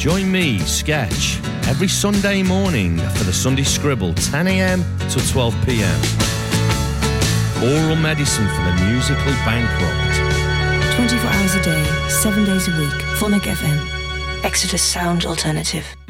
Join me, Sketch, every Sunday morning for the Sunday Scribble, 10 a.m. to 12 p.m. Oral medicine for the musically bankrupt. 24 hours a day, 7 days a week. Phonic FM. Exeter Sound Alternative.